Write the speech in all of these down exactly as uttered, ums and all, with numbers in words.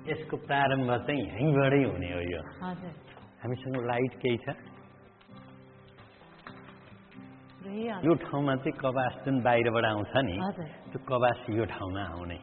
यसको प्रारम्भ चाहिँ यहीँबाटै हुने हो यो हजुर हामीसँग लाइट केही छ यो ठाउँमा चाहिँ कपास जुन बाहिरबाट आउँछ नि त्यो कपास यो ठाउँमा आउने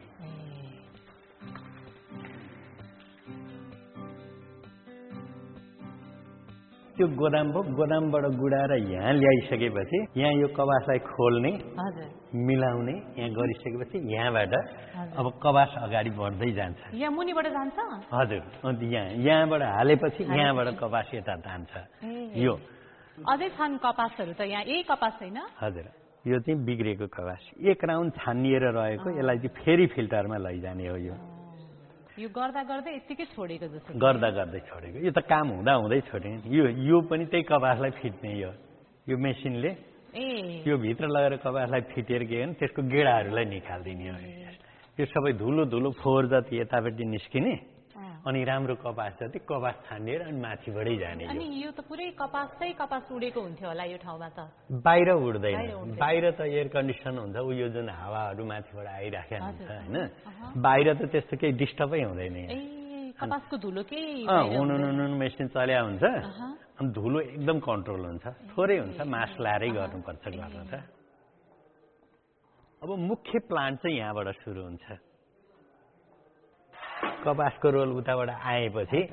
त्यो गोदाम भयो गोदामबाट गुडाएर यहाँ ल्याइसकेपछि यहाँ यो कपासलाई खोल्ने मिलाउने यहाँ गरिसकेपछि यहाँबाट अब कपास अगाडि बढ्दै जान्छ यहाँ मुनिबाट जान्छ हजुर अन्त यहाँ यहाँबाट हालेपछि यहाँबाट कपास यता जान्छ यो अझै छन् कपासहरू त यहाँ यही कपास छैन हजुर यो चाहिँ बिग्रेको कपास एक राउन्ड छानिएर रहेको यसलाई चाहिँ फेरि फिल्टरमा लैजाने हो यो यो गर्दा गर्दै यतिकै छोडेको जस्तो गर्दा गर्दै छोडेको यो त काम हुँदा हुँदै छोड्ने यो यो पनि त्यही कपासलाई फिट्ने यो यो मेसिनले ए यो भित्र लगेर कपासलाई फिटेर के भने त्यसको गेडाहरूलाई निकाल्दिने हो यो सबै धुलो धुलो फोहोर जति यतापट्टि निस्किने अनि राम्रो कपास जति कपास छानिएर अनि माथिबाटै जाने अनि यो त पुरै कपासै कपास उडेको हुन्थ्यो होला यो ठाउँमा त बाहिर उड्दैन बाहिर त एयर कन्डिसन हुन्छ उ यो जुन हावाहरू माथिबाट आइराखेको हुन्छ हैन बाहिर त त्यस्तो केही डिस्टर्बै हुँदैन ए कपासको धुलो के हुनु हुनु मेसिन चल्या हुन्छ अनि धुलो एकदम कन्ट्रोल हुन्छ थोरै हुन्छ मास्क लाएरै गर्नुपर्छ गर्नु त अब मुख्य प्लान्ट चाहिँ यहाँबाट सुरु हुन्छ कपासको रोल उताबाट आएपछि